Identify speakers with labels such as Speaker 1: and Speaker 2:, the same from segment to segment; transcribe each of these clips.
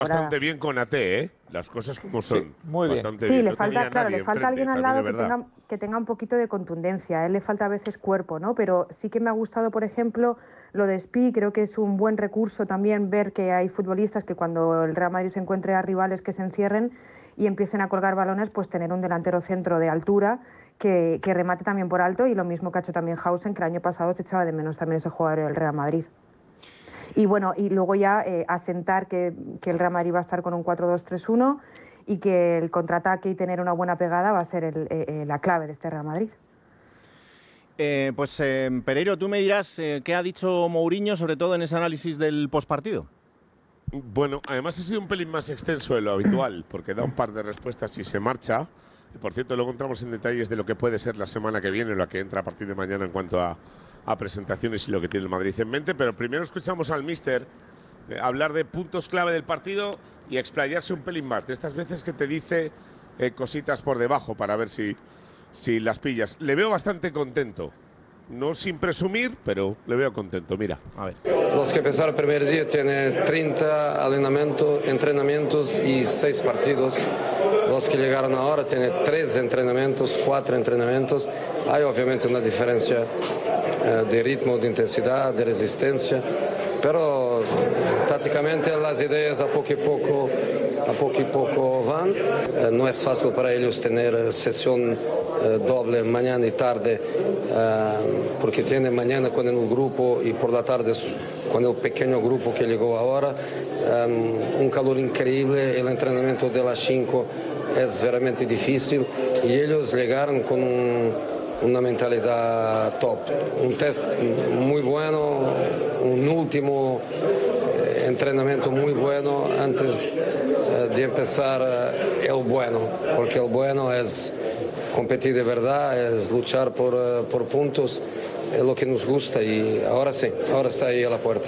Speaker 1: Bastante bien con AT, las cosas como son.
Speaker 2: Sí, muy bien.
Speaker 1: Bastante
Speaker 3: Sí,
Speaker 1: bien.
Speaker 3: le
Speaker 1: No
Speaker 3: falta,
Speaker 1: tenía
Speaker 3: claro,
Speaker 1: nadie
Speaker 3: le falta
Speaker 1: enfrente,
Speaker 3: alguien al
Speaker 1: también
Speaker 3: lado
Speaker 1: es verdad.
Speaker 3: que tenga un poquito de contundencia. A él le falta a veces cuerpo, ¿no? Pero sí que me ha gustado, por ejemplo, lo de Spi. Creo que es un buen recurso también ver que hay futbolistas que cuando el Real Madrid se encuentre a rivales que se encierren y empiecen a colgar balones, pues tener un delantero centro de altura que remate también por alto, y lo mismo que ha hecho también Hausen, que el año pasado se echaba de menos también ese jugador del Real Madrid. Y bueno, y luego ya asentar que el Real Madrid va a estar con un 4-2-3-1 y que el contraataque y tener una buena pegada va a ser la clave de este Real Madrid.
Speaker 4: Pereiro, tú me dirás qué ha dicho Mourinho, sobre todo en ese análisis del postpartido.
Speaker 1: Bueno, además ha sido un pelín más extenso de lo habitual, porque da un par de respuestas y se marcha. Y por cierto, luego entramos en detalles de lo que puede ser la semana que viene, la que entra a partir de mañana en cuanto a presentaciones y lo que tiene el Madrid en mente. Pero primero escuchamos al míster hablar de puntos clave del partido y explayarse un pelín más. De estas veces que te dice cositas por debajo para ver si las pillas. Le veo bastante contento. No sin presumir, pero le veo contento. Mira, a ver.
Speaker 5: Los que empezaron el primer día tienen 30 entrenamientos y 6 partidos. Los que llegaron ahora tienen 3 entrenamientos, 4 entrenamientos. Hay obviamente una diferencia de ritmo, de intensidad, de resistencia, pero tácticamente las ideas a poco y poco van. No es fácil para ellos tener sesión doble mañana y tarde, porque tienen mañana con el grupo y por la tarde con el pequeño grupo que llegó ahora. Un calor increíble, el entrenamiento de las 5 es realmente difícil y ellos llegaron con una mentalidad top. Un test muy bueno, un último entrenamiento muy bueno antes de empezar el bueno, porque el bueno es competir de verdad, es luchar por puntos, es lo que nos gusta y ahora sí, ahora está ahí a la puerta.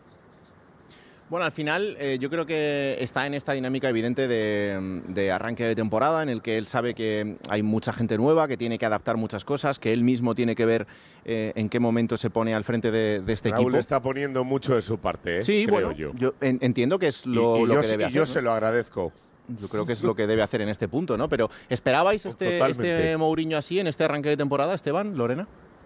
Speaker 4: Bueno, al final yo creo que está en esta dinámica evidente de arranque de temporada, en el que él sabe que hay mucha gente nueva, que tiene que adaptar muchas cosas, que él mismo tiene que ver en qué momento se pone al frente de este
Speaker 1: Raúl
Speaker 4: equipo.
Speaker 1: está poniendo mucho de su parte,
Speaker 4: sí,
Speaker 1: creo
Speaker 4: bueno, yo entiendo que es lo que debe hacer.
Speaker 1: Yo
Speaker 4: ¿no?
Speaker 1: se lo agradezco.
Speaker 4: Yo creo que es lo que debe hacer en este punto, ¿no? Pero ¿esperabais este Mourinho así en este arranque de temporada, Esteban, Lorena?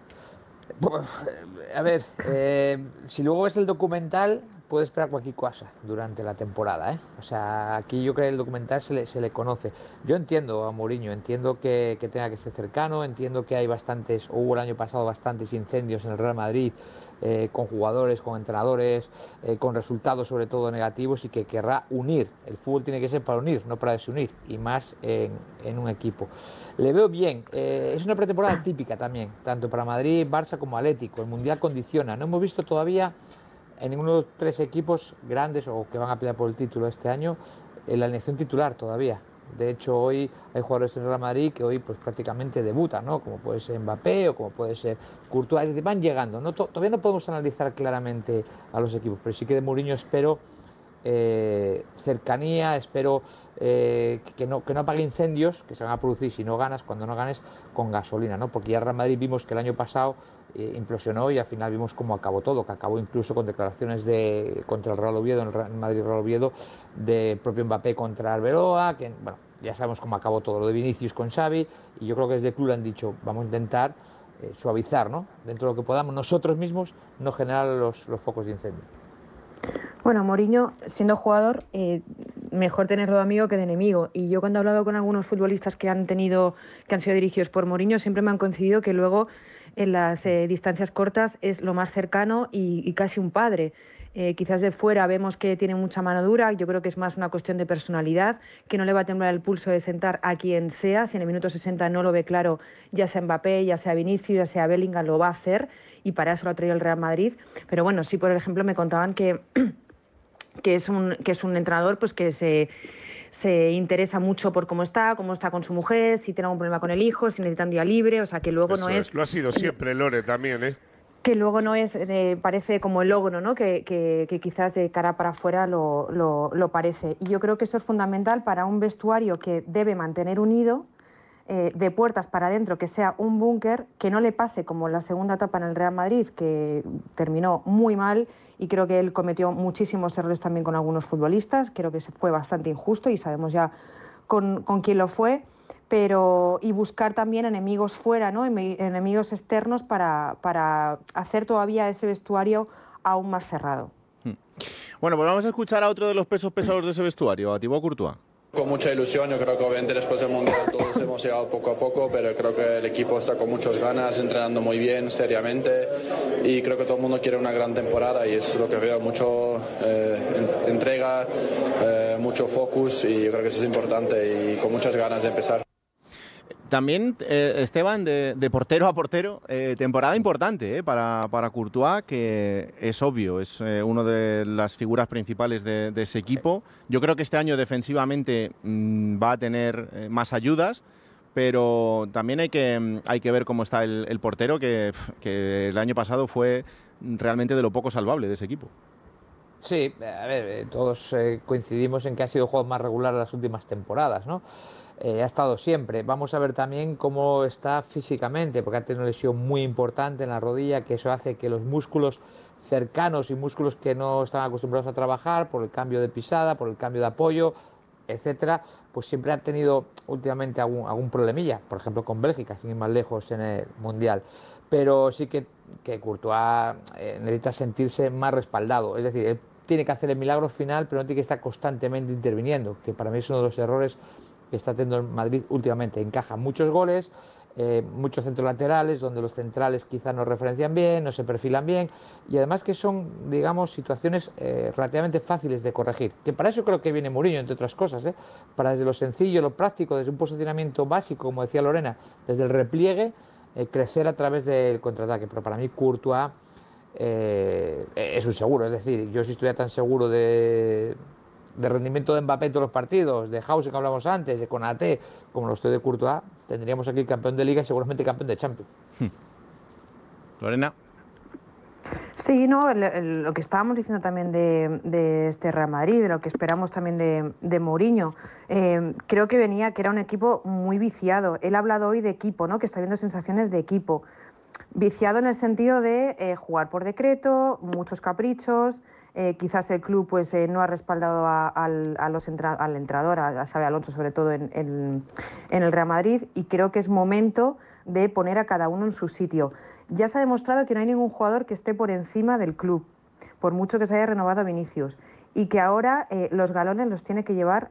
Speaker 2: A ver, si luego ves el documental, puedes esperar cualquier cosa durante la temporada, ¿eh? O sea, aquí yo creo que el documental se le conoce. Yo entiendo a Mourinho, entiendo que tenga que ser cercano, entiendo que hay hubo el año pasado bastantes incendios en el Real Madrid, con jugadores, con entrenadores, con resultados sobre todo negativos, y que querrá unir. El fútbol tiene que ser para unir, no para desunir, y más en un equipo. Le veo bien, es una pretemporada típica también, tanto para Madrid, Barça como Atlético. El Mundial condiciona, no hemos visto todavía en ninguno de los 3 equipos grandes o que van a pelear por el título este año la alineación titular todavía. De hecho, hoy hay jugadores en Real Madrid que hoy pues prácticamente debutan, ¿no? Como puede ser Mbappé o como puede ser Courtois. Es decir, van llegando, ¿no? Todavía no podemos analizar claramente a los equipos, pero sí que de Mourinho espero cercanía, espero que no apague incendios que se van a producir si no ganas, cuando no ganes, con gasolina, ¿no? Porque ya Real Madrid vimos que el año pasado implosionó y al final vimos cómo acabó todo, que acabó incluso con declaraciones contra el Real Oviedo, en el Real Madrid Real Oviedo, de propio Mbappé contra Arbeloa, que bueno, ya sabemos cómo acabó todo, lo de Vinicius con Xavi, y yo creo que desde el club le han dicho, vamos a intentar suavizar, ¿no? Dentro de lo que podamos nosotros mismos, no generar los focos de incendio.
Speaker 3: Bueno, Mourinho, siendo jugador, mejor tenerlo de amigo que de enemigo. Y yo cuando he hablado con algunos futbolistas que han sido dirigidos por Mourinho, siempre me han coincidido que luego en las distancias cortas es lo más cercano y casi un padre. Quizás de fuera vemos que tiene mucha mano dura, yo creo que es más una cuestión de personalidad, que no le va a temblar el pulso de sentar a quien sea. Si en el minuto 60 no lo ve claro, ya sea Mbappé, ya sea Vinicius, ya sea Bellingham, lo va a hacer, y para eso lo ha traído el Real Madrid. Pero bueno, sí, por ejemplo, me contaban que es un entrenador pues que se interesa mucho por cómo está con su mujer, si tiene algún problema con el hijo, si necesita un día libre, o sea que luego
Speaker 1: Eso
Speaker 3: no es...
Speaker 1: Lo ha sido siempre Lore también, ¿eh?
Speaker 3: Que luego no es, parece como el logro, ¿no? Que quizás de cara para afuera lo parece. Y yo creo que eso es fundamental para un vestuario que debe mantener unido, de puertas para adentro, que sea un búnker, que no le pase como la segunda etapa en el Real Madrid, que terminó muy mal y creo que él cometió muchísimos errores también con algunos futbolistas, creo que fue bastante injusto y sabemos ya con quién lo fue, y buscar también enemigos fuera, ¿no? Enemigos externos para hacer todavía ese vestuario aún más cerrado.
Speaker 4: Bueno, pues vamos a escuchar a otro de los pesos pesados de ese vestuario, a Thibaut Courtois.
Speaker 6: Con mucha ilusión, yo creo que obviamente después del Mundial todos hemos llegado poco a poco, pero creo que el equipo está con muchas ganas, entrenando muy bien, seriamente, y creo que todo el mundo quiere una gran temporada y es lo que veo, mucho entrega, mucho focus, y yo creo que eso es importante y con muchas ganas de empezar.
Speaker 4: También, Esteban, de portero a portero, temporada importante para Courtois, que es obvio, es una de las figuras principales de ese equipo. Yo creo que este año defensivamente va a tener más ayudas, pero también hay que ver cómo está el portero, que el año pasado fue realmente de lo poco salvable de ese equipo.
Speaker 2: Sí, a ver, todos coincidimos en que ha sido el juego más regular de las últimas temporadas, ¿no? Ha estado siempre. Vamos a ver también cómo está físicamente, porque ha tenido una lesión muy importante en la rodilla, que eso hace que los músculos cercanos y músculos que no están acostumbrados a trabajar por el cambio de pisada, por el cambio de apoyo, etcétera, pues siempre ha tenido últimamente algún problemilla, por ejemplo con Bélgica, sin ir más lejos en el Mundial. Pero sí que Courtois necesita sentirse más respaldado, es decir, él tiene que hacer el milagro final, pero no tiene que estar constantemente interviniendo, que para mí es uno de los errores que está teniendo el Madrid últimamente. Encaja muchos goles, muchos centros laterales, donde los centrales quizás no referencian bien, no se perfilan bien, y además que son, digamos, situaciones relativamente fáciles de corregir. Que para eso creo que viene Mourinho, entre otras cosas, para desde lo sencillo, lo práctico, desde un posicionamiento básico, como decía Lorena, desde el repliegue, crecer a través del contraataque. Pero para mí Courtois es un seguro, es decir, yo si estuviera tan seguro de rendimiento de Mbappé en todos los partidos, de Hause que hablamos antes, de Konaté, como lo estoy de Courtois, tendríamos aquí campeón de Liga y seguramente campeón de Champions.
Speaker 4: Lorena.
Speaker 3: Sí, no, lo que estábamos diciendo también de este Real Madrid, de lo que esperamos también de Mourinho, creo que era un equipo muy viciado. Él ha hablado hoy de equipo, ¿no? Que está viendo sensaciones de equipo. Viciado en el sentido de jugar por decreto, muchos caprichos. Quizás el club pues no ha respaldado al entrenador, a Xabi Alonso, sobre todo en el Real Madrid, y creo que es momento de poner a cada uno en su sitio. Ya se ha demostrado que no hay ningún jugador que esté por encima del club, por mucho que se haya renovado a Vinicius, y que ahora los galones los tiene que llevar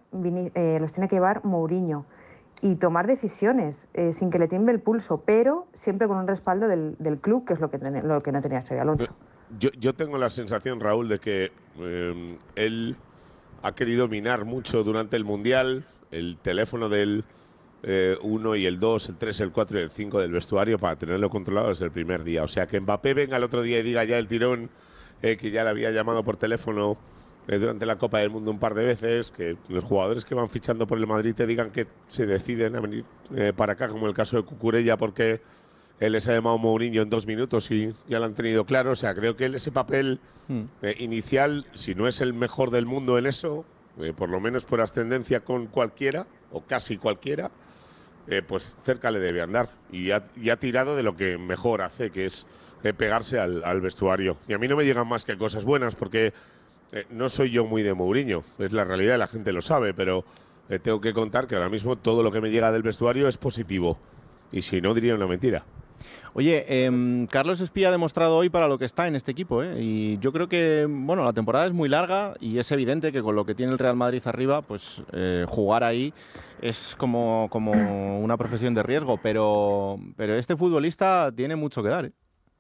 Speaker 3: Mourinho y tomar decisiones sin que le tiemble el pulso, pero siempre con un respaldo del club, que es lo que no tenía Xabi Alonso.
Speaker 1: Yo tengo la sensación, Raúl, de que él ha querido minar mucho durante el Mundial el teléfono del 1 y el 2, el 3, el 4 y el 5 del vestuario para tenerlo controlado desde el primer día. O sea, que Mbappé venga el otro día y diga ya el tirón que ya le había llamado por teléfono durante la Copa del Mundo un par de veces, que los jugadores que van fichando por el Madrid te digan que se deciden a venir para acá, como el caso de Cucurella, porque él les ha llamado Mourinho en 2 minutos y ya lo han tenido claro. O sea, creo que él ese papel inicial, si no es el mejor del mundo en eso, por lo menos por ascendencia con cualquiera, o casi cualquiera, pues cerca le debe andar. Y ha tirado de lo que mejor hace, que es pegarse al vestuario. Y a mí no me llegan más que cosas buenas, porque no soy yo muy de Mourinho, es la realidad, la gente lo sabe, pero tengo que contar que ahora mismo todo lo que me llega del vestuario es positivo. Y si no, diría una mentira.
Speaker 4: Oye, Carlos Espía ha demostrado hoy para lo que está en este equipo, y yo creo que bueno, la temporada es muy larga y es evidente que con lo que tiene el Real Madrid arriba, pues jugar ahí es como una profesión de riesgo, pero este futbolista tiene mucho que dar.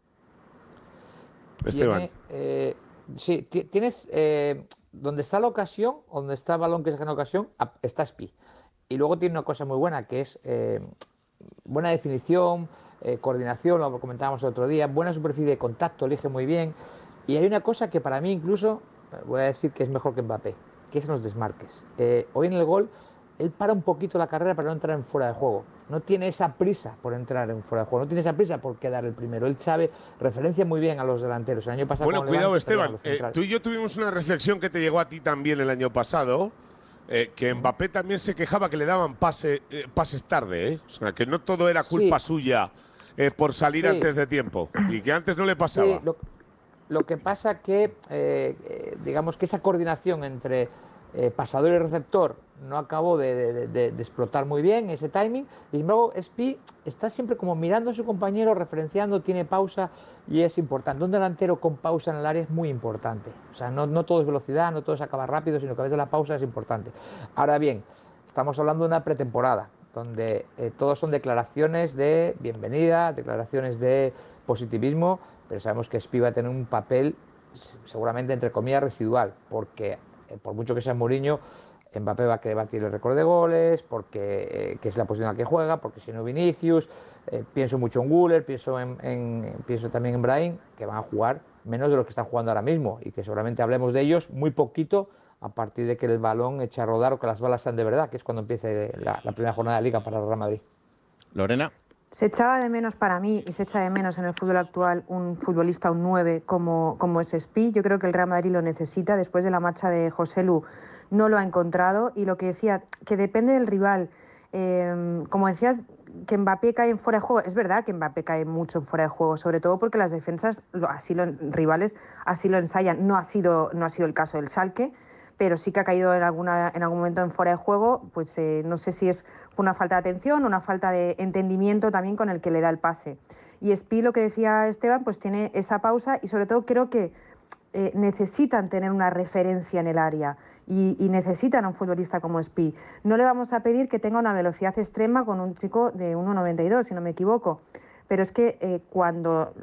Speaker 1: Esteban.
Speaker 2: Sí, tienes donde está la ocasión, donde está el balón que se gana ocasión, está Espí. Y luego tiene una cosa muy buena, que es buena definición, coordinación, lo comentábamos el otro día, buena superficie de contacto, elige muy bien. Y hay una cosa que para mí incluso, voy a decir que es mejor que Mbappé, que es en los desmarques. Hoy en el gol, él para un poquito la carrera para no entrar en fuera de juego. No tiene esa prisa por entrar en fuera de juego, no tiene esa prisa por quedar el primero. Él sabe, referencia muy bien a los delanteros. El año pasado,
Speaker 1: bueno, cuidado, Esteban, tú y yo
Speaker 2: tuvimos
Speaker 1: tuvimos una reflexión que te llegó a ti también el año pasado, que Mbappé también se quejaba que le daban pases tarde, o sea, que no todo era culpa suya por salir antes de tiempo, y que antes no le pasaba.
Speaker 2: Sí, Lo que pasa que, digamos que esa coordinación entre pasador y receptor no acabó de explotar muy bien ese timing, y sin embargo Spi está siempre como mirando a su compañero, referenciando, tiene pausa y es importante. Un delantero con pausa en el área es muy importante. O sea, no todo es velocidad, no todo es acabar rápido, sino que a veces la pausa es importante. Ahora bien, estamos hablando de una pretemporada donde todos son declaraciones de bienvenida, declaraciones de positivismo, pero sabemos que Spi va a tener un papel seguramente entre comillas residual, porque por mucho que sea Mourinho, Mbappé va a querer batir el récord de goles, porque que es la posición en la que juega, porque si no Vinicius, pienso mucho en Güler, pienso también en Brahim, que van a jugar menos de los que están jugando ahora mismo, y que seguramente hablemos de ellos muy poquito a partir de que el balón eche a rodar o que las balas sean de verdad, que es cuando empiece la primera jornada de Liga para el Real Madrid.
Speaker 4: Lorena.
Speaker 3: Se echaba de menos para mí y se echa de menos en el fútbol actual un futbolista, un 9 como es Spi. Yo creo que el Real Madrid lo necesita. Después de la marcha de Joselu no lo ha encontrado, y lo que decía, que depende del rival. Como decías, que Mbappé cae en fuera de juego. Es verdad que Mbappé cae mucho en fuera de juego, sobre todo porque las defensas, rivales así lo ensayan. No ha sido el caso del Schalke, pero sí que ha caído en algún momento en fuera de juego. Pues no sé si es una falta de atención, una falta de entendimiento también con el que le da el pase. Y Spi, lo que decía Esteban, pues tiene esa pausa, y sobre todo creo que necesitan tener una referencia en el área y necesitan a un futbolista como Spi. No le vamos a pedir que tenga una velocidad extrema con un chico de 1,92, si no me equivoco, pero es que cuando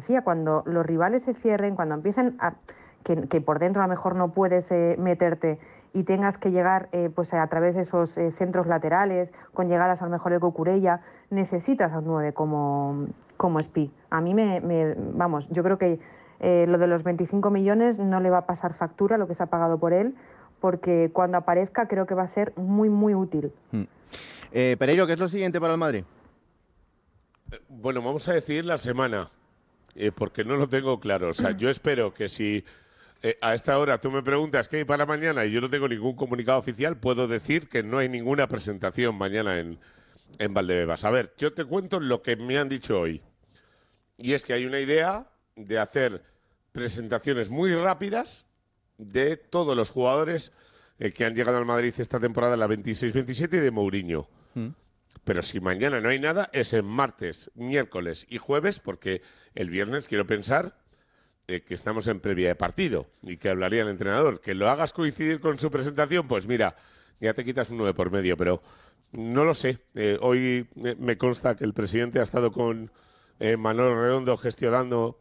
Speaker 3: los rivales se cierren, cuando empiecen que por dentro a lo mejor no puedes meterte y tengas que llegar pues a través de esos centros laterales, con llegadas a lo mejor de Cucurella, necesitas a un 9 como Spi. A mí vamos, yo creo que lo de los 25 millones no le va a pasar factura lo que se ha pagado por él, porque cuando aparezca creo que va a ser muy, muy útil.
Speaker 4: Pereiro, ¿qué es lo siguiente para el Madrid?
Speaker 1: Bueno, vamos a decir la semana, porque no lo tengo claro. O sea, yo espero que si a esta hora tú me preguntas qué hay para mañana y yo no tengo ningún comunicado oficial, puedo decir que no hay ninguna presentación mañana en Valdebebas. A ver, yo te cuento lo que me han dicho hoy. Y es que hay una idea de hacer presentaciones muy rápidas de todos los jugadores que han llegado al Madrid esta temporada, la 26-27, y de Mourinho. Pero si mañana no hay nada, es en martes, miércoles y jueves, porque el viernes quiero pensar que estamos en previa de partido y que hablaría el entrenador. Que lo hagas coincidir con su presentación, pues mira, ya te quitas un 9 por medio, pero no lo sé. Hoy me consta que el presidente ha estado con Manolo Redondo gestionando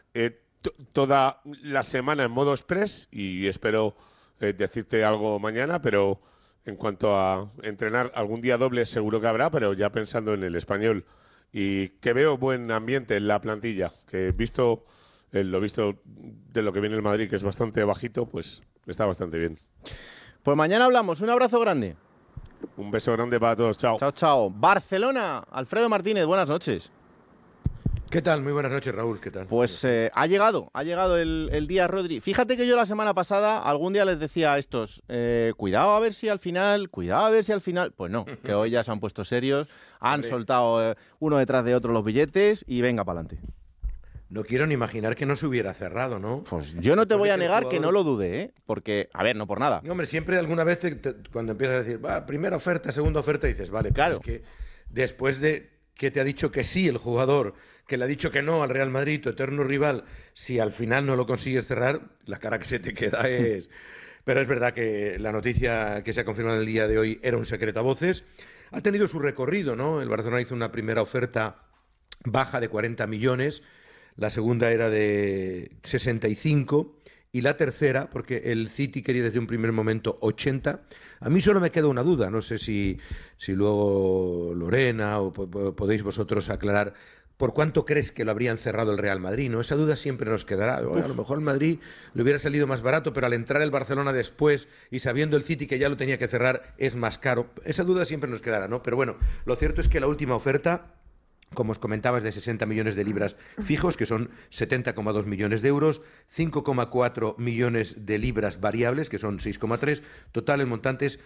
Speaker 1: toda la semana en modo express, y espero decirte algo mañana, pero en cuanto a entrenar algún día doble seguro que habrá, pero ya pensando en el Español. Y que veo buen ambiente en la plantilla, que visto lo visto de lo que viene el Madrid, que es bastante bajito, pues está bastante bien.
Speaker 4: Pues mañana hablamos. Un abrazo grande.
Speaker 1: Un beso grande para todos. Chao.
Speaker 4: Chao, chao. Barcelona. Alfredo Martínez, buenas noches.
Speaker 7: ¿Qué tal? Muy buenas noches, Raúl. ¿Qué tal?
Speaker 4: Pues ha llegado el día Rodri. Fíjate que yo la semana pasada algún día les decía a estos, cuidado a ver si al final. Pues no, que hoy ya se han puesto serios, han soltado uno detrás de otro los billetes y venga para adelante.
Speaker 7: No quiero ni imaginar que no se hubiera cerrado, ¿no?
Speaker 4: Pues yo no te voy a negar que no lo dude, ¿eh? Porque, a ver, no por nada.
Speaker 7: No, hombre, siempre alguna vez cuando empiezas a decir, primera oferta, segunda oferta, dices, vale, claro. Es que después de que te ha dicho que sí el jugador, que le ha dicho que no al Real Madrid, tu eterno rival, si al final no lo consigues cerrar, la cara que se te queda es... Pero es verdad que la noticia que se ha confirmado el día de hoy era un secreto a voces. Ha tenido su recorrido, ¿no? El Barcelona hizo una primera oferta baja de 40 millones, la segunda era de 65 y la tercera, porque el City quería desde un primer momento 80. A mí solo me queda una duda, no sé si luego Lorena o podéis vosotros aclarar por cuánto crees que lo habrían cerrado el Real Madrid, ¿no? Esa duda siempre nos quedará. A lo mejor el Madrid le hubiera salido más barato, pero al entrar el Barcelona después y sabiendo el City que ya lo tenía que cerrar es más caro. Esa duda siempre nos quedará, ¿no? Pero bueno, lo cierto es que la última oferta, como os comentaba, es de 60 millones de libras fijos, que son 70,2 millones de euros, 5,4 millones de libras variables, que son 6,3, total el montante es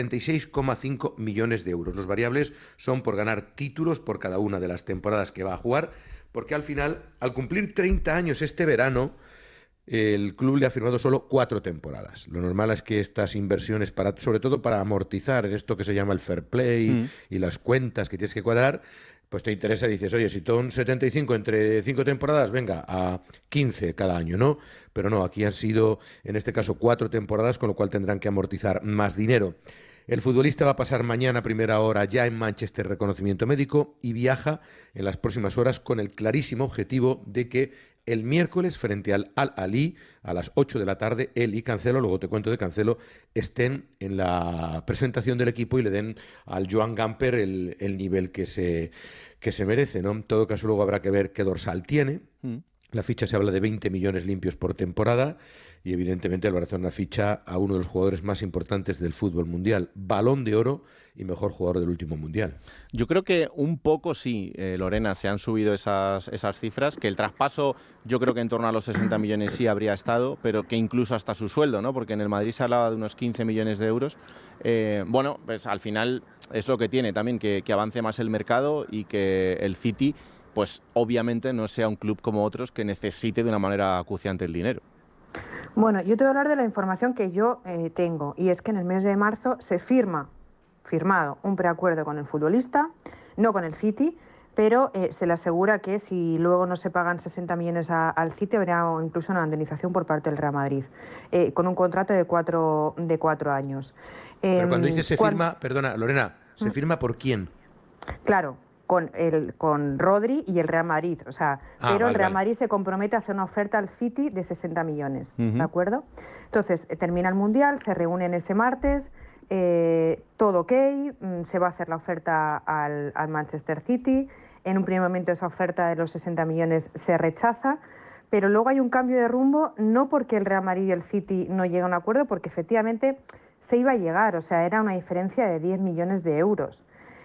Speaker 7: 76,5 millones de euros. Los variables son por ganar títulos por cada una de las temporadas que va a jugar, porque al final, al cumplir 30 años este verano, el club le ha firmado solo 4 temporadas. Lo normal es que estas inversiones, sobre todo para amortizar en esto que se llama el fair play y las cuentas que tienes que cuadrar, pues te interesa y dices, oye, si son 75 entre 5 temporadas, venga, a 15 cada año, ¿no? Pero no, aquí han sido, en este caso, 4 temporadas, con lo cual tendrán que amortizar más dinero. El futbolista va a pasar mañana a primera hora ya en Manchester reconocimiento médico y viaja en las próximas horas con el clarísimo objetivo de que el miércoles frente al Al-Ahly a las 8 de la tarde, él y Cancelo, luego te cuento de Cancelo, estén en la presentación del equipo y le den al Joan Gamper el nivel que se merece, ¿no? En todo caso, luego habrá que ver qué dorsal tiene. La ficha se habla de 20 millones limpios por temporada y evidentemente el Barcelona ficha a uno de los jugadores más importantes del fútbol mundial, Balón de Oro y mejor jugador del último mundial.
Speaker 4: Yo creo que un poco sí, Lorena, se han subido esas cifras, que el traspaso yo creo que en torno a los 60 millones sí habría estado, pero que incluso hasta su sueldo, ¿no? Porque en el Madrid se hablaba de unos 15 millones de euros. Bueno, pues al final es lo que tiene también, que avance más el mercado y que el City, pues obviamente no sea un club como otros que necesite de una manera acuciante el dinero.
Speaker 3: Bueno, yo te voy a hablar de la información que yo tengo, y es que en el mes de marzo se firmado un preacuerdo con el futbolista, no con el City, pero se le asegura que si luego no se pagan 60 millones al City, habrá incluso una indemnización por parte del Real Madrid, con un contrato de 4 años.
Speaker 7: Pero cuando dices se firma, perdona, Lorena, ¿se firma por quién?
Speaker 3: Claro, con Rodri y el Real Madrid, o sea, pero el Real Madrid se compromete a hacer una oferta al City de 60 millones, ¿de acuerdo? Entonces, termina el Mundial, se reúnen ese martes, todo ok, se va a hacer la oferta al Manchester City. En un primer momento esa oferta de los 60 millones se rechaza, pero luego hay un cambio de rumbo, no porque el Real Madrid y el City no lleguen a un acuerdo, porque efectivamente se iba a llegar, o sea, era una diferencia de 10 millones de euros.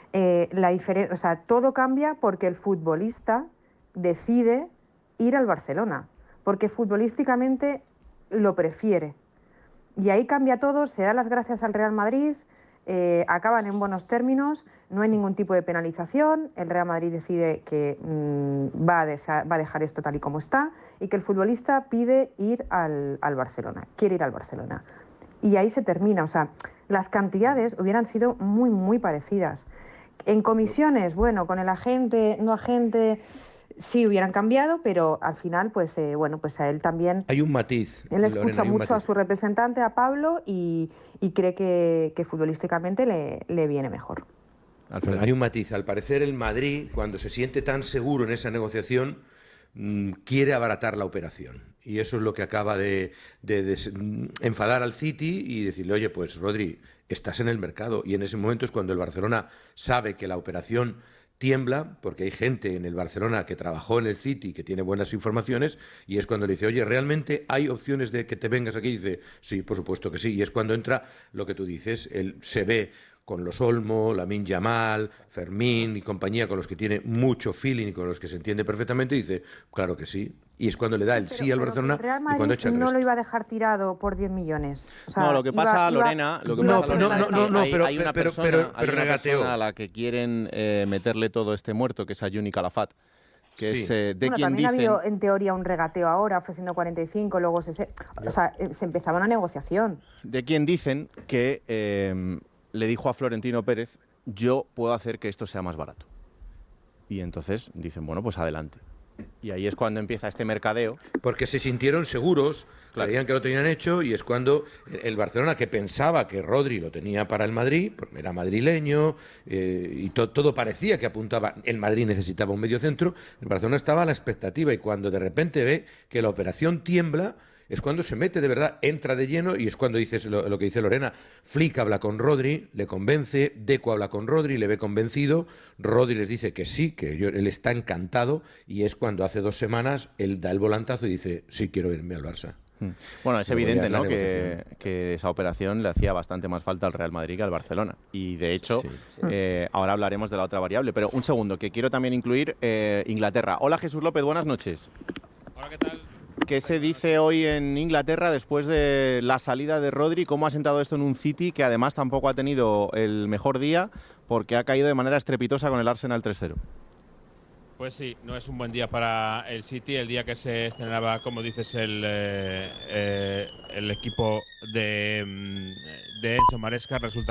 Speaker 3: O sea, todo cambia porque el futbolista decide ir al Barcelona, porque futbolísticamente lo prefiere. Y ahí cambia todo, se da las gracias al Real Madrid, acaban en buenos términos, no hay ningún tipo de penalización, el Real Madrid decide que va a dejar esto tal y como está y que el futbolista pide ir al Barcelona, quiere ir al Barcelona. Y ahí se termina, o sea, las cantidades hubieran sido muy, muy parecidas. En comisiones, bueno, con el agente, no agente, sí hubieran cambiado, pero al final, pues bueno, pues a él también...
Speaker 7: Hay un matiz.
Speaker 3: Él escucha mucho a su representante, a Pablo, y cree que futbolísticamente le viene mejor.
Speaker 7: Hay un matiz. Al parecer el Madrid, cuando se siente tan seguro en esa negociación, quiere abaratar la operación. Y eso es lo que acaba de enfadar al City y decirle, oye, pues Rodri, estás en el mercado. Y en ese momento es cuando el Barcelona sabe que la operación tiembla, porque hay gente en el Barcelona que trabajó en el City, que tiene buenas informaciones, y es cuando le dice, oye, ¿realmente hay opciones de que te vengas aquí? Y dice, sí, por supuesto que sí. Y es cuando entra lo que tú dices, él se ve con los Olmo, Lamine Yamal, Fermín y compañía, con los que tiene mucho feeling y con los que se entiende perfectamente, y dice, claro que sí. Y es cuando le da el sí al Barcelona y cuando echa el resto.
Speaker 3: No lo iba a dejar tirado por 10 millones. O sea,
Speaker 4: no, lo que pasa, Lorena, es que hay una persona a la que quieren meterle todo este muerto, que es a Juni Calafat. Que sí. Es de quien
Speaker 3: también
Speaker 4: dicen...
Speaker 3: ha habido en teoría un regateo ahora ofreciendo 45, luego se empezaba una negociación.
Speaker 4: De quien dicen que le dijo a Florentino Pérez, yo puedo hacer que esto sea más barato. Y entonces dicen, bueno, pues adelante. Y ahí es cuando empieza este mercadeo.
Speaker 7: Porque se sintieron seguros, creían que lo tenían hecho, y es cuando el Barcelona, que pensaba que Rodri lo tenía para el Madrid, porque era madrileño, y todo parecía que apuntaba, el Madrid necesitaba un mediocentro, el Barcelona estaba a la expectativa, y cuando de repente ve que la operación tiembla, es cuando se mete de verdad, entra de lleno, y es cuando dices lo que dice Lorena. Flick habla con Rodri, le convence, Deco habla con Rodri, le ve convencido, Rodri les dice que sí, que él está encantado, y es cuando hace 2 semanas él da el volantazo y dice, sí, quiero irme al Barça.
Speaker 4: Bueno, es evidente, ¿no?, que esa operación le hacía bastante más falta al Real Madrid que al Barcelona. Y de hecho, ahora hablaremos de la otra variable. Pero un segundo, que quiero también incluir Inglaterra. Hola, Jesús López, buenas noches.
Speaker 8: Hola, ¿qué tal?
Speaker 4: ¿Qué se dice hoy en Inglaterra después de la salida de Rodri? ¿Cómo ha sentado esto en un City que además tampoco ha tenido el mejor día porque ha caído de manera estrepitosa con el Arsenal 3-0?
Speaker 8: Pues sí, no es un buen día para el City, el día que se estrenaba, como dices, el equipo de Enzo Maresca. Resulta